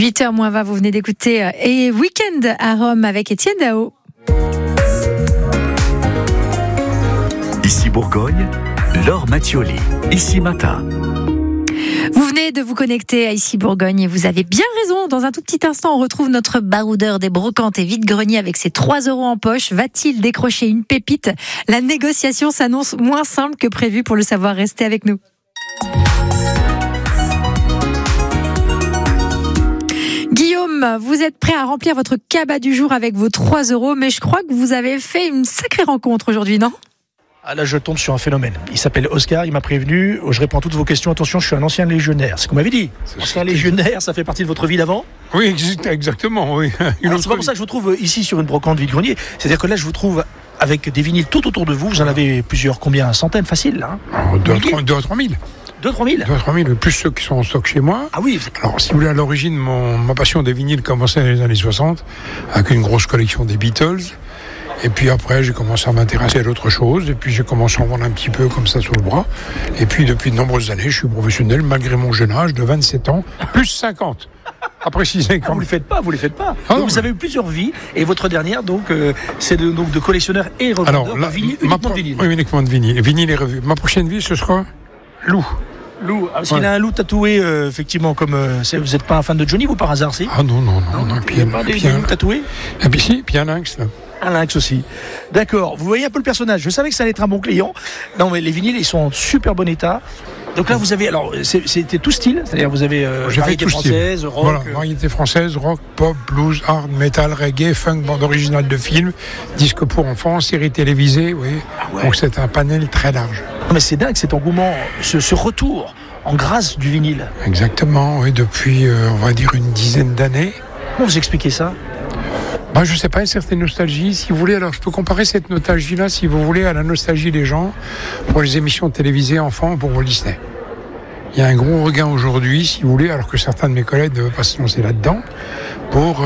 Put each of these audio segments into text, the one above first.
8h-20, vous venez d'écouter et Week-end à Rome avec Étienne Dao. Ici Bourgogne, Laure Mattioli, Ici Matin. Vous venez de vous connecter à Ici Bourgogne et vous avez bien raison. Dans un tout petit instant, on retrouve notre baroudeur des brocantes et vide-grenier avec ses 3 € en poche. Va-t-il décrocher une pépite ? La négociation s'annonce moins simple que prévu. Pour le savoir, restez avec nous. Guillaume, vous êtes prêt à remplir votre cabas du jour avec vos 3 €, mais je crois que vous avez fait une sacrée rencontre aujourd'hui, non ? Ah là, je tombe sur un phénomène. Il s'appelle Oscar, il m'a prévenu. Je réponds à toutes vos questions. Attention, je suis un ancien légionnaire. C'est ce qu'on m'avait dit. Ancien légionnaire, ça fait partie de votre vie d'avant ? Oui, exactement. Oui. Alors, c'est pas pour ça que je vous trouve ici sur une brocante vide-grenier. C'est-à-dire que là, je vous trouve avec des vinyles tout autour de vous. Vous en avez plusieurs, combien ? Centaines, facile, là, hein ? 2 à 3 000. 2-3 000 ? 2 à 3 000, plus ceux qui sont en stock chez moi. Ah oui. Alors, si vous voulez, à l'origine, ma passion des vinyles commençait dans les années 60, avec une grosse collection des Beatles. Et puis après, j'ai commencé à m'intéresser à d'autres choses. Et puis, j'ai commencé à en vendre un petit peu comme ça sous le bras. Et puis, depuis de nombreuses années, je suis professionnel, malgré mon jeune âge de 27 ans, plus 50. À préciser quand vous les faites pas. Ah, donc, vous avez eu plusieurs vies. Et votre dernière, donc, c'est de collectionneur et revendeur. Alors, là, uniquement de vinyle. Oui, uniquement de vinyle. Vinyle et revue. Ma prochaine vie, ce sera loup. Parce qu'il a un loup tatoué, effectivement, comme vous n'êtes pas un fan de Johnny, vous, par hasard, si ? Ah non. Il n'y a pas des loups tatoués ? Et puis si, puis un lynx, là. Un lynx aussi. D'accord, vous voyez un peu le personnage. Je savais que ça allait être un bon client. Non, mais les vinyles, ils sont en super bon état. Donc là, vous avez, alors, c'était tout style, c'est-à-dire vous avez variété française, rock. Voilà, variété française, rock, pop, blues, hard, metal, reggae, funk, bande originale de film, disque pour enfants, séries télévisées, oui. Ah ouais. Donc c'est un panel très large. Mais c'est dingue cet engouement, ce retour en grâce du vinyle. Exactement, oui, depuis, on va dire, une dizaine d'années. Comment vous expliquez ça ? Je sais pas, une certaine nostalgie, si vous voulez. Alors, je peux comparer cette nostalgie-là, si vous voulez, à la nostalgie des gens pour les émissions télévisées enfants pour Walt Disney. Il y a un gros regain aujourd'hui, si vous voulez, alors que certains de mes collègues ne veulent pas se lancer là-dedans, pour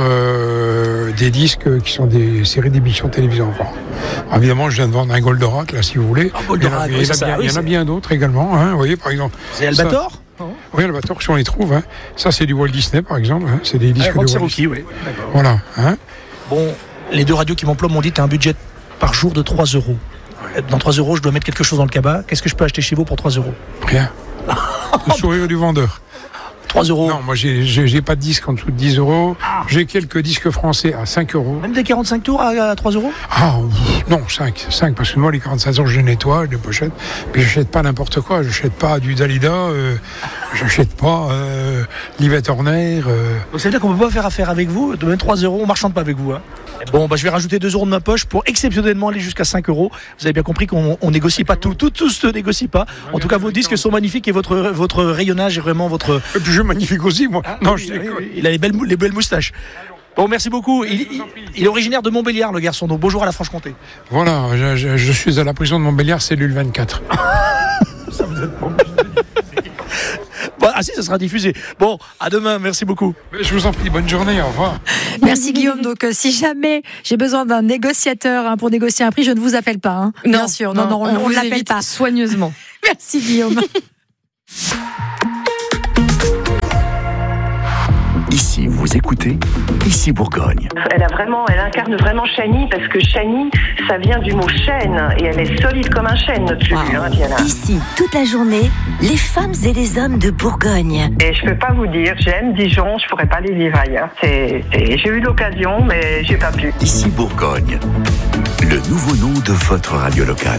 des disques qui sont des séries d'émissions télévisées enfants. Alors, évidemment, je viens de vendre un Goldorak, là, si vous voulez. Il y en a bien d'autres également, hein. Vous voyez, par exemple. C'est Albator ? Oui, Albator, si on les trouve. Hein. Ça, c'est du Walt Disney, par exemple. Hein. C'est des disques de Walt Disney. Oui. D'accord. Voilà. Hein. Bon, les 2 radios qui m'emploient m'ont dit, tu as un budget par jour de 3 €. Dans 3 €, je dois mettre quelque chose dans le cabas. Qu'est-ce que je peux acheter chez vous pour 3 €? Rien. Le sourire du vendeur. 3 €. Non, moi, j'ai pas de disque en dessous de 10 €. J'ai quelques disques français à 5 €. Même des 45 tours à 3 €? Ah, non, 5, parce que moi, les 45 tours, je les nettoie, je les pochette. Mais j'achète pas n'importe quoi. J'achète pas du Dalida, j'achète pas l'Yvette Horner. Donc, ça veut dire qu'on peut pas faire affaire avec vous. De même 3 €, on marchande pas avec vous, hein. Bon, je vais rajouter 2 € de ma poche pour exceptionnellement aller jusqu'à 5 €. Vous avez bien compris qu'on négocie pas tout se négocie pas. En tout cas, vos disques sont magnifiques et votre rayonnage est vraiment votre. Et puis je magnifique aussi, moi. Ah, non, oui, il a les belles moustaches. Bon, merci beaucoup. Il est originaire de Montbéliard, le garçon. Donc bonjour à la Franche-Comté. Voilà, je suis à la prison de Montbéliard, cellule 24. Ça vous êtes pas obligé. Ah si, ça sera diffusé. Bon, à demain, merci beaucoup. Je vous en prie, bonne journée, au revoir. Merci Guillaume. Donc si jamais j'ai besoin d'un négociateur pour négocier un prix, je ne vous appelle pas. Hein. Non, bien sûr, non, on ne l'appelle pas. Soigneusement. Merci Guillaume. Ici, vous écoutez Ici Bourgogne. Elle incarne vraiment Chani, parce que Chani, ça vient du mot chêne, et elle est solide comme un chêne, notre Lulu, hein, Diana. Ici, toute la journée, les femmes et les hommes de Bourgogne. Et je peux pas vous dire, j'aime Dijon, je pourrais pas les vivre ailleurs. J'ai eu l'occasion, mais j'ai pas pu. Ici Bourgogne, le nouveau nom de votre radio locale.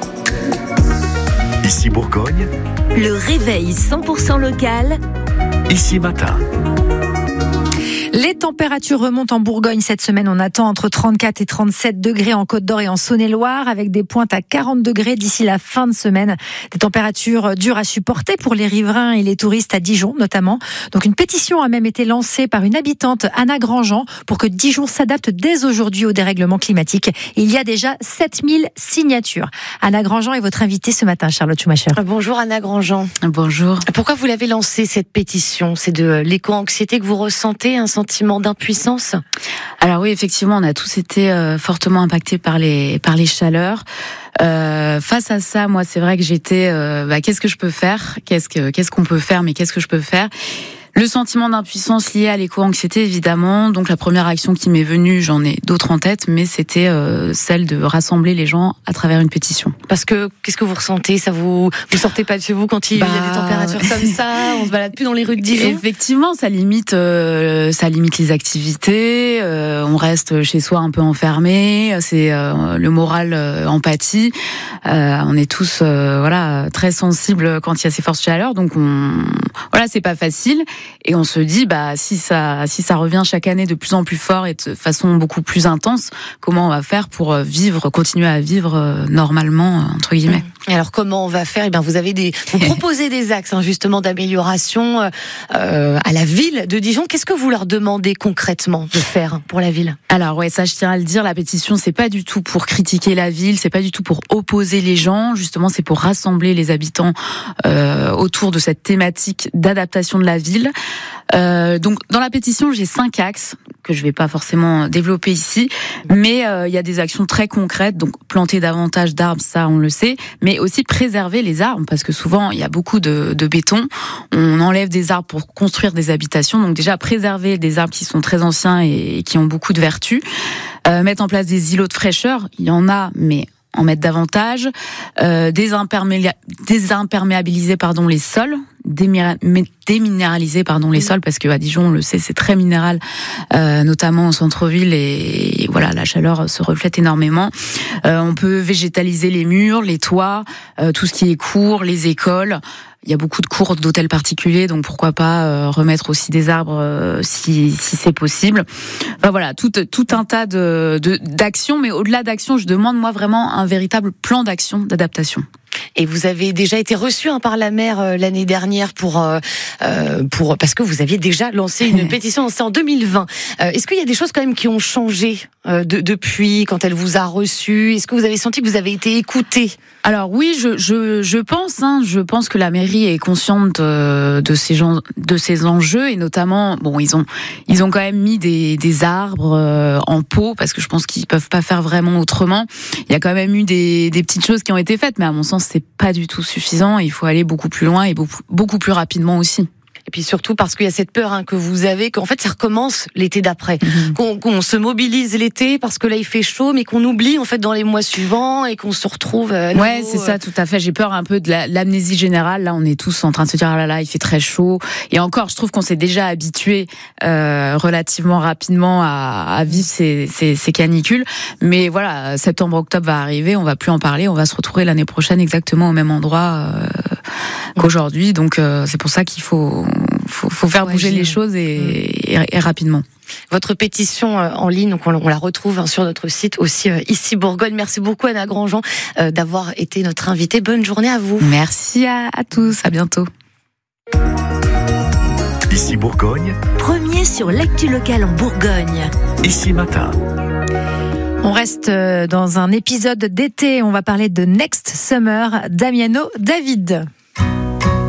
Ici Bourgogne, le réveil 100% local. Ici Matin. Les températures remontent en Bourgogne cette semaine. On attend entre 34 et 37 degrés en Côte-d'Or et en Saône-et-Loire, avec des pointes à 40 degrés d'ici la fin de semaine. Des températures dures à supporter pour les riverains et les touristes à Dijon notamment. Donc une pétition a même été lancée par une habitante, Anna Grandjean, pour que Dijon s'adapte dès aujourd'hui au dérèglement climatique. Il y a déjà 7000 signatures. Anna Grandjean est votre invitée ce matin, Charlotte Schumacher. Bonjour Anna Grandjean. Bonjour. Pourquoi vous l'avez lancée cette pétition ? C'est de l'éco-anxiété que vous ressentez, un sentiment d'impuissance ? Alors oui, effectivement, on a tous été fortement impactés par les chaleurs. Face à ça, moi, c'est vrai que j'étais, qu'est-ce que je peux faire ? Qu'est-ce qu'on peut faire ? Mais qu'est-ce que je peux faire ? Le sentiment d'impuissance lié à l'éco-anxiété, évidemment. Donc la première action qui m'est venue, j'en ai d'autres en tête, mais c'était celle de rassembler les gens à travers une pétition. Parce que qu'est-ce que vous ressentez ? Vous sortez pas de chez vous quand il y a des températures comme ça ? On se balade plus dans les rues de Dijon ? Effectivement, ça limite les activités. On reste chez soi un peu enfermé. C'est le moral empathie. On est tous très sensibles quand il y a ces fortes chaleurs. Donc c'est pas facile. Et on se dit, si ça revient chaque année de plus en plus fort et de façon beaucoup plus intense, comment on va faire pour continuer à vivre normalement, entre guillemets. Et alors comment on va faire ? Vous proposez des axes justement d'amélioration à la ville de Dijon. Qu'est-ce que vous leur demandez concrètement de faire pour la ville ? Alors ça je tiens à le dire, la pétition c'est pas du tout pour critiquer la ville, c'est pas du tout pour opposer les gens, justement c'est pour rassembler les habitants autour de cette thématique d'adaptation de la ville. Donc dans la pétition j'ai 5 axes que je vais pas forcément développer ici, mais il y a des actions très concrètes, donc planter davantage d'arbres, ça on le sait, mais aussi préserver les arbres, parce que souvent il y a beaucoup de béton, on enlève des arbres pour construire des habitations, donc déjà préserver des arbres qui sont très anciens et qui ont beaucoup de vertus, mettre en place des îlots de fraîcheur, il y en a, mais en mettre davantage, désimperméabiliser les sols, déminéraliser les sols, parce que à Dijon on le sait c'est très minéral, notamment au centre-ville, et voilà la chaleur se reflète énormément. On peut végétaliser les murs, les toits, tout ce qui est cours, les écoles. Il y a beaucoup de cours d'hôtels particuliers, donc pourquoi pas remettre aussi des arbres si c'est possible. Enfin voilà, tout un tas d'actions, mais au-delà d'actions, je demande moi vraiment un véritable plan d'action d'adaptation. Et vous avez déjà été reçu par la maire l'année dernière parce que vous aviez déjà lancé une pétition, c'est en 2020. Est-ce qu'il y a des choses quand même qui ont changé depuis quand elle vous a reçu ? Est-ce que vous avez senti que vous avez été écouté ? Alors oui, je pense. Je pense que la mairie est consciente de ces enjeux, et notamment, ils ont quand même mis des arbres en pot, parce que je pense qu'ils peuvent pas faire vraiment autrement. Il y a quand même eu des petites choses qui ont été faites, mais à mon sens c'est pas du tout suffisant. Il faut aller beaucoup plus loin et beaucoup plus rapidement aussi. Et puis surtout parce qu'il y a cette peur que vous avez, qu'en fait ça recommence l'été d'après, qu'on se mobilise l'été parce que là il fait chaud, mais qu'on oublie en fait dans les mois suivants et qu'on se retrouve. Ouais, c'est ça, tout à fait. J'ai peur un peu de l'amnésie générale. Là, on est tous en train de se dire là, il fait très chaud. Et encore, je trouve qu'on s'est déjà habitué relativement rapidement à vivre ces canicules. Mais voilà, septembre-octobre va arriver, on va plus en parler, on va se retrouver l'année prochaine exactement au même endroit qu'aujourd'hui. Donc c'est pour ça qu'il faut faire bouger les choses et rapidement. Votre pétition en ligne, donc on la retrouve sur notre site aussi, ici Bourgogne. Merci beaucoup Anna Grandjean d'avoir été notre invitée. Bonne journée à vous. Merci à tous, à bientôt. Ici Bourgogne. Premier sur l'actu locale en Bourgogne. Ici Matin. On reste dans un épisode d'été, on va parler de Next Summer, Damiano David.